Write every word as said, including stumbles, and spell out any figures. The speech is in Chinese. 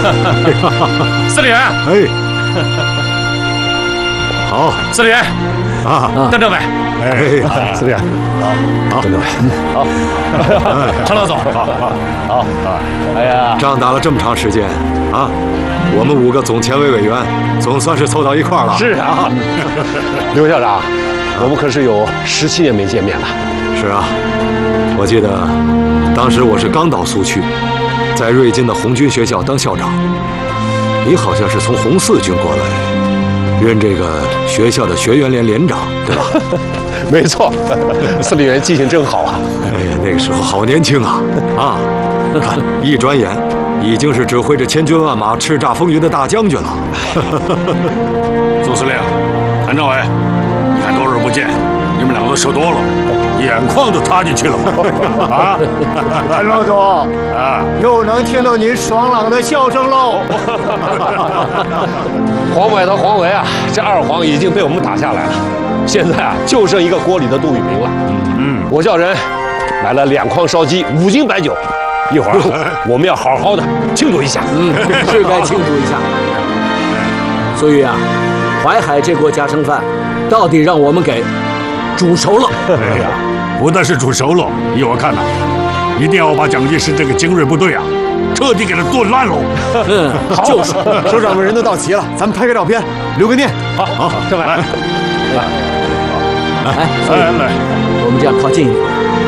司令员， 哎，好， 司令员啊， 邓政委， 哎，司令，好，邓政委， 好， 程老总， 好，好，哎呀， 仗打了这么长时间啊，我们五个总前委委员总算是凑到一块儿了。 是啊，刘校长，我们可是有十七年没见面了。 是啊，我记得当时我是刚到苏区，在瑞金的红军学校当校长，你好像是从红四军过来，任这个学校的学员连连长，对吧？ 没错，司令员记性真好啊！ 哎呀，那个时候好年轻啊！啊，看一转眼，已经是指挥着千军万马叱咤风云的大将军了。 总司令，谭政委，你看多日不见，你们两个都瘦多了，眼眶都塌进去了啊！ 谭老总啊，又能听到您爽朗的笑声喽！ 黄伟的黄维啊，这二黄已经被我们打下来了，现在啊就剩一个锅里的杜聿明了。嗯，我叫人买了两筐烧鸡，五斤白酒，一会儿我们要好好的庆祝一下。 嗯，是该庆祝一下。所以啊，淮海这锅家常饭，到底让我们给煮熟了。 哎呀，不但是煮熟了，依我看呐、啊，一定要把蒋介石这个精锐部队啊，彻底给他炖烂喽。 嗯，就是。 首长们人都到齐了，咱们拍个照片，留个念。 好，好，政委，来， 来，来来，我们这样靠近一点。